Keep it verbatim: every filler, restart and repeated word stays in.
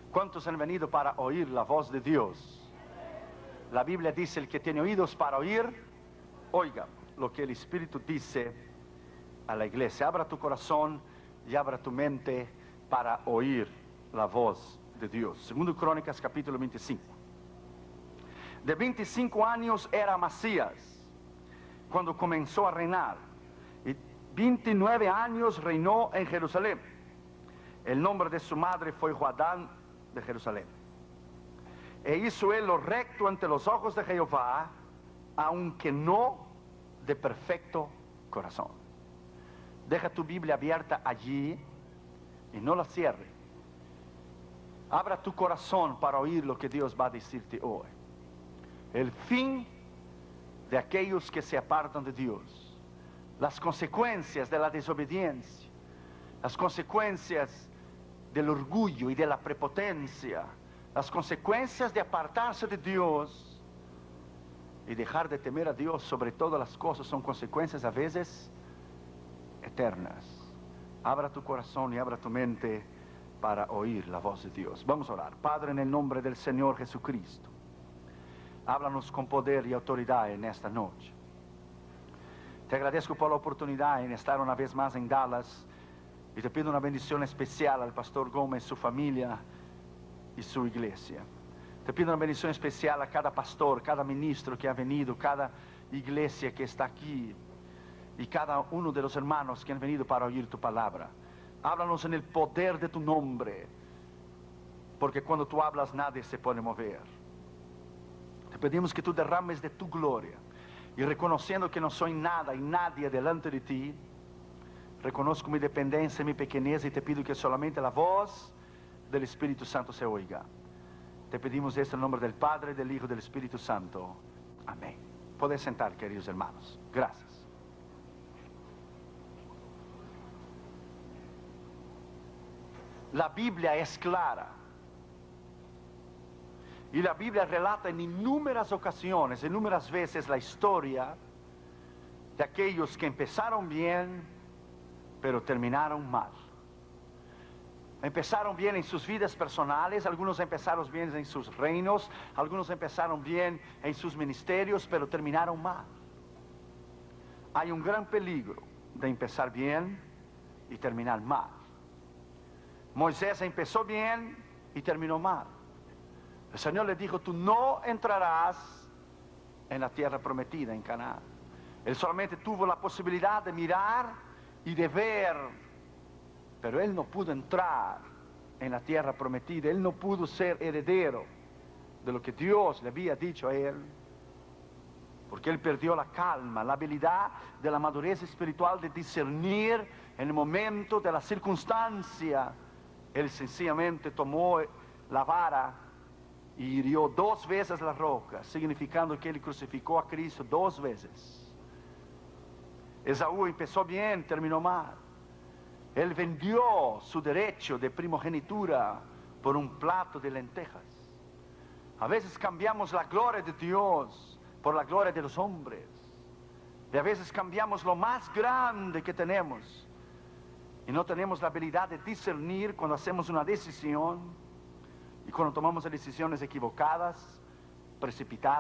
¿Cuántos han venido para oír la voz de Dios? La Biblia dice, el que tiene oídos para oír, oiga lo que el Espíritu dice a la iglesia. Abra tu corazón y abra tu mente para oír la voz de Dios. Segundo Crónicas capítulo veinticinco. De veinticinco años era Amasías cuando comenzó a reinar, y veintinueve años reinó en Jerusalén. El nombre de su madre fue Joadán de Jerusalén. E hizo él lo recto ante los ojos de Jehová, aunque no de perfecto corazón. Deja tu Biblia abierta allí y no la cierre. Abra tu corazón para oír lo que Dios va a decirte hoy. El fin de aquellos que se apartan de Dios, las consecuencias de la desobediencia, las consecuencias del orgullo y de la prepotencia, las consecuencias de apartarse de Dios y dejar de temer a Dios sobre todas las cosas, son consecuencias a veces eternas. Abra tu corazón y abra tu mente para oír la voz de Dios. Vamos a orar. Padre, en el nombre del Señor Jesucristo, háblanos con poder y autoridad en esta noche. Te agradezco por la oportunidad en estar una vez más en Dallas, y te pido una bendición especial al pastor Gómez, su familia y su iglesia. Te pido una bendición especial a cada pastor, cada ministro que ha venido, cada iglesia que está aquí, y cada uno de los hermanos que han venido para oír tu palabra. Háblanos en el poder de tu nombre, porque cuando tú hablas nadie se puede mover. Te pedimos que tú derrames de tu gloria, y reconociendo que no soy nada y nadie delante de ti, reconozco mi dependencia, mi pequeñez, y te pido que solamente la voz del Espíritu Santo se oiga. Te pedimos esto en nombre del Padre, del Hijo y del Espíritu Santo. Amén. Podés sentar, queridos hermanos. Gracias. La Biblia es clara, y la Biblia relata en innúmeras ocasiones, innúmeras veces, la historia de aquellos que empezaron bien, pero terminaron mal. Empezaron bien en sus vidas personales, algunos empezaron bien en sus reinos, algunos empezaron bien en sus ministerios, pero terminaron mal. Hay un gran peligro de empezar bien y terminar mal. Moisés empezó bien y terminó mal. El Señor le dijo, tú no entrarás en la tierra prometida, en Canaán. Él solamente tuvo la posibilidad de mirar y de ver, pero él no pudo entrar en la tierra prometida. Él no pudo ser heredero de lo que Dios le había dicho a él, porque él perdió la calma, la habilidad de la madurez espiritual de discernir en el momento de la circunstancia. Él sencillamente tomó la vara y hirió dos veces la roca, significando que él crucificó a Cristo dos veces. Esaú empezó bien, terminó mal. Él vendió su derecho de primogenitura por un plato de lentejas. A veces cambiamos la gloria de Dios por la gloria de los hombres, y a veces cambiamos lo más grande que tenemos, y no tenemos la habilidad de discernir cuando hacemos una decisión, y cuando tomamos decisiones equivocadas, precipitadas.